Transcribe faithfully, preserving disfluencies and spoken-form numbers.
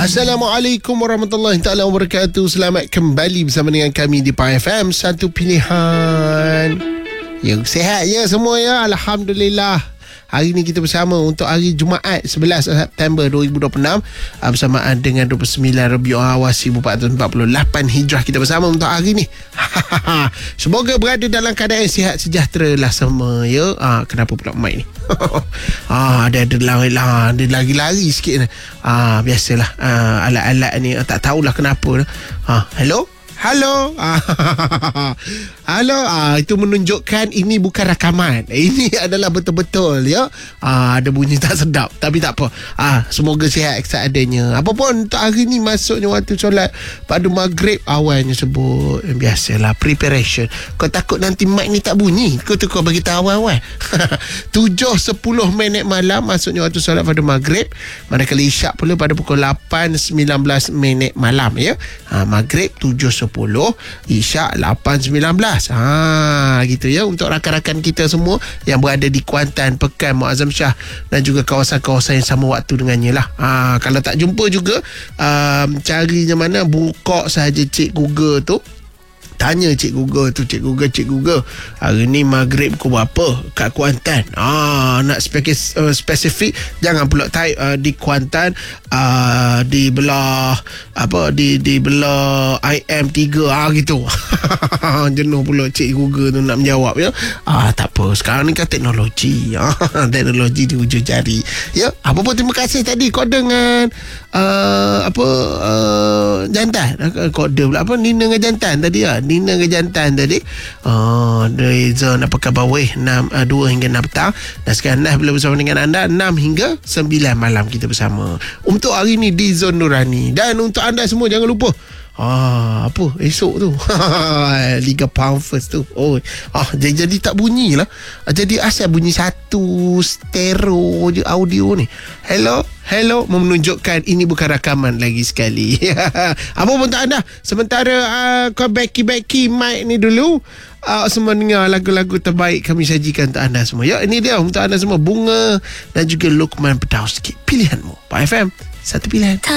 Assalamualaikum warahmatullahi taala wabarakatuh. Selamat kembali bersama dengan kami di P A F M, satu pilihan. Ya, sihat ya semua ya, alhamdulillah. Hari ni kita bersama untuk hari Jumaat sebelas September dua ribu dua puluh enam, bersamaan dengan dua puluh sembilan Rabiul Awal seribu empat ratus empat puluh lapan Hijrah. Kita bersama untuk hari ni. Semoga berada dalam keadaan sihat sejahtera lah semua ya. Ah, kenapa pula mic ni? ah, ada ada lari-lari, ada lari-lari sikit ni. Ah, biasalah ah, alat-alat ni tak tahulah kenapa. Ah, hello? Halo. Halo. Ah, itu menunjukkan ini bukan rakaman. Ini adalah betul-betul ya. Ah, ada bunyi tak sedap, tapi tak apa. Ah, semoga sihat seadanya. Apa pun untuk hari ni masuknya waktu solat pada maghrib awalnya sebut. Biasalah preparation. Kau takut nanti mic ni tak bunyi, kau tu kau bagi tahu awal-awal. tujuh sepuluh minit malam masuknya waktu solat pada maghrib. Manakala isyak pula pada pukul lapan sembilan belas minit malam ya. Ah, maghrib tujuh sepuluh, isyak lapan sembilan belas. Ha, gitu ya, untuk rakan-rakan kita semua yang berada di Kuantan, Pekan, Muazzam Shah dan juga kawasan-kawasan yang sama waktu dengannya lah. Ha, kalau tak jumpa juga, um, carinya mana, buka sahaja Cik Google tu. Tanya Cik Google tu, Cik Google, Cik Google, hari ni maghrib pukul berapa kat Kuantan? Ah, nak spesifik, uh, spesifik jangan pula type uh, di Kuantan, uh, di belah apa, di di belah I M tiga ah gitu. Jenuh pula Cik Google tu nak menjawab ya. Ah, tak apa, sekarang ni kan teknologi. Teknologi di hujung jari. Ya, apa pun terima kasih tadi kau dengan uh, apa uh, jantan. Kode pula apa, Nina dengan jantan tadi ya. Nina ke jantan tadi. Oh, dari zon apa khabar weh, enam, dua hingga enam petang. Dan sekarang Nas bila bersama dengan anda enam hingga sembilan malam kita bersama untuk hari ni di Zon Nurani. Dan untuk anda semua jangan lupa, Ah, apa esok tu Liga Pampers tu. Oh, ah, jadi, jadi tak bunyi lah. Jadi asal bunyi satu stereo je audio ni. Hello, hello, menunjukkan ini bukan rakaman lagi sekali. Apa pun tak ada. Sementara uh, kau beki-beki mic ni dulu, uh, semua dengar lagu-lagu terbaik kami sajikan untuk anda semua. Ya, ini dia untuk anda semua, Bunga dan juga Luqman Pedawski. Pilihanmu P A F M, satu pilihan.